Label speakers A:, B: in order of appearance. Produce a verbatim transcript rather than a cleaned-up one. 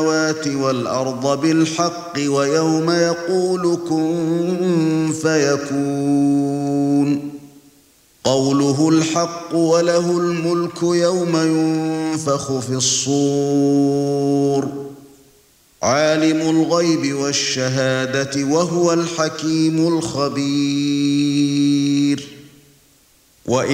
A: وَالْأَرْضَ بِالْحَقِّ وَيَوْمَ يَقُولُ كُن فَيَكُونُ قَوْلُهُ الْحَقُّ وَلَهُ الْمُلْكُ يَوْمَ يُنفَخُ فِي الصُّورِ عَالِمُ الْغَيْبِ وَالشَّهَادَةِ وَهُوَ الْحَكِيمُ الْخَبِيرُ.